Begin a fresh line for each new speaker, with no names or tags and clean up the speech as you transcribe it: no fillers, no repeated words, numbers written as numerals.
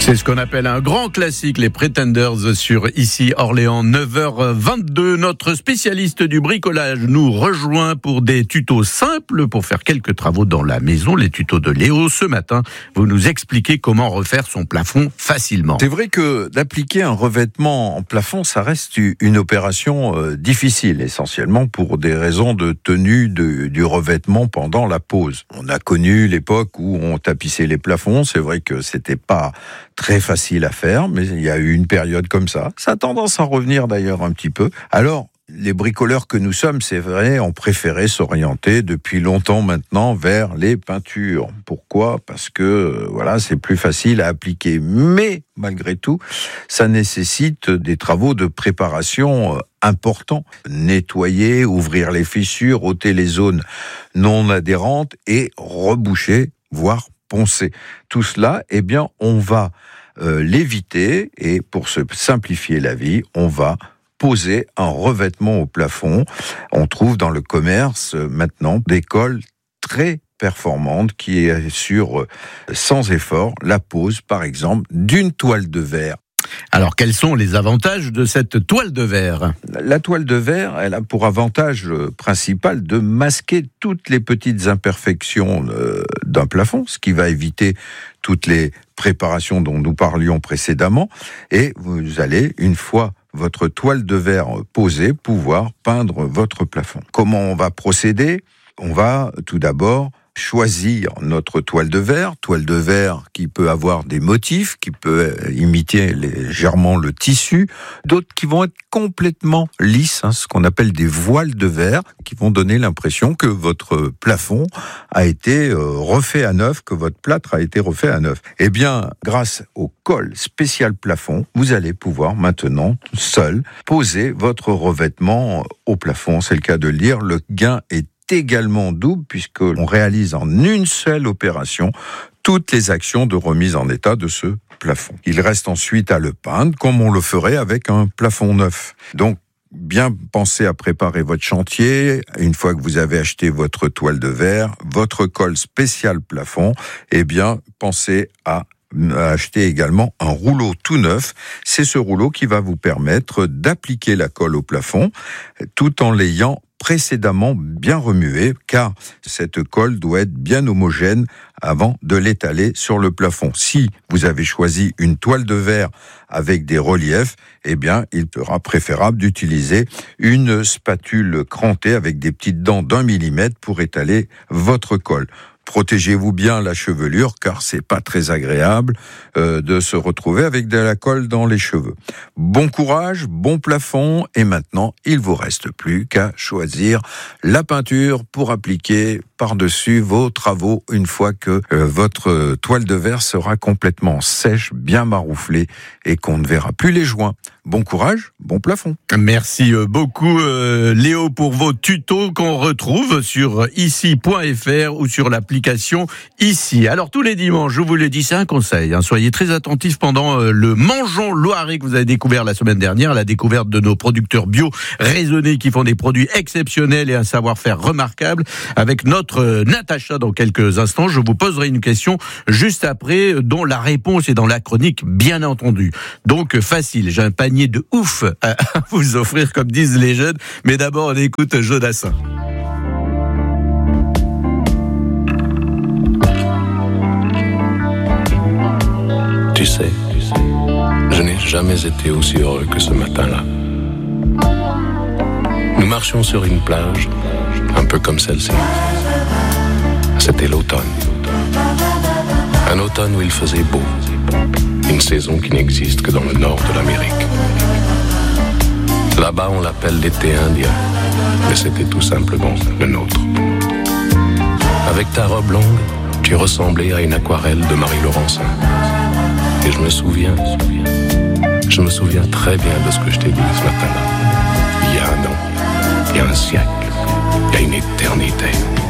C'est ce qu'on appelle un grand classique, les Pretenders sur ici Orléans, 9h22. Notre spécialiste du bricolage nous rejoint pour des tutos simples pour faire quelques travaux dans la maison. Les tutos de Léo. Ce matin, vous nous expliquez comment refaire son plafond facilement.
C'est vrai que d'appliquer un revêtement en plafond, ça reste une opération difficile, essentiellement pour des raisons de tenue du revêtement pendant la pose. On a connu l'époque où on tapissait les plafonds. C'est vrai que c'était pas très facile à faire, mais il y a eu une période comme ça. Ça a tendance à revenir d'ailleurs un petit peu. Alors, les bricoleurs que nous sommes, c'est vrai, ont préféré s'orienter depuis longtemps maintenant vers les peintures. Pourquoi ? Parce que, voilà, c'est plus facile à appliquer. Mais, malgré tout, ça nécessite des travaux de préparation importants. Nettoyer, ouvrir les fissures, ôter les zones non adhérentes et reboucher, voire poncer. Tout cela, eh bien, on va l'éviter et pour se simplifier la vie, on va poser un revêtement au plafond. On trouve dans le commerce maintenant des cols très performantes qui assurent sans effort la pose, par exemple, d'une toile de verre.
Alors, quels sont les avantages de cette toile de verre ?
La toile de verre, elle a pour avantage principal de masquer toutes les petites imperfections d'un plafond, ce qui va éviter toutes les préparations dont nous parlions précédemment. Et vous allez, une fois votre toile de verre posée, pouvoir peindre votre plafond. Comment on va procéder ? On va tout d'abord choisir notre toile de verre qui peut avoir des motifs, qui peut imiter légèrement le tissu, d'autres qui vont être complètement lisses, ce qu'on appelle des voiles de verre, qui vont donner l'impression que votre plafond a été refait à neuf, que votre plâtre a été refait à neuf. Eh bien, grâce au col spécial plafond, vous allez pouvoir maintenant, seul, poser votre revêtement au plafond. C'est le cas de le dire, le gain est également double puisqu'on réalise en une seule opération toutes les actions de remise en état de ce plafond. Il reste ensuite à le peindre comme on le ferait avec un plafond neuf. Donc, bien penser à préparer votre chantier. Une fois que vous avez acheté votre toile de verre, votre colle spécial plafond, eh bien, pensez à acheter également un rouleau tout neuf. C'est ce rouleau qui va vous permettre d'appliquer la colle au plafond tout en l'ayant précédemment bien remué, car cette colle doit être bien homogène avant de l'étaler sur le plafond. Si vous avez choisi une toile de verre avec des reliefs, eh bien, il sera préférable d'utiliser une spatule crantée avec des petites dents d'1 millimètre pour étaler votre colle. Protégez-vous bien la chevelure, car c'est pas très agréable de se retrouver avec de la colle dans les cheveux. Bon courage, bon plafond, et maintenant, il vous reste plus qu'à choisir la peinture pour appliquer par-dessus vos travaux une fois que votre toile de verre sera complètement sèche, bien marouflée, et qu'on ne verra plus les joints. Bon courage, bon plafond.
Merci beaucoup Léo pour vos tutos qu'on retrouve sur ici.fr ou sur l'application Ici. Alors tous les dimanches, je vous l'ai dit, c'est un conseil. Soyez très attentifs pendant le Mangeons Loiret que vous avez découvert la semaine dernière, la découverte de nos producteurs bio raisonnés qui font des produits exceptionnels et un savoir-faire remarquable. Avec notre Natacha dans quelques instants, je vous poserai une question juste après, dont la réponse est dans la chronique, bien entendu. Donc facile, j'ai un panier de ouf à vous offrir, comme disent les jeunes. Mais d'abord, on écoute Jodassin.
Tu sais, je n'ai jamais été aussi heureux que ce matin-là. Nous marchions sur une plage, un peu comme celle-ci. C'était l'automne. Un automne où il faisait beau. Une saison qui n'existe que dans le nord de l'Amérique. Là-bas, on l'appelle l'été indien, mais c'était tout simplement le nôtre. Avec ta robe longue, tu ressemblais à une aquarelle de Marie Laurencin. Et je me souviens très bien de ce que je t'ai dit ce matin-là. Il y a un an, il y a un siècle, il y a une éternité.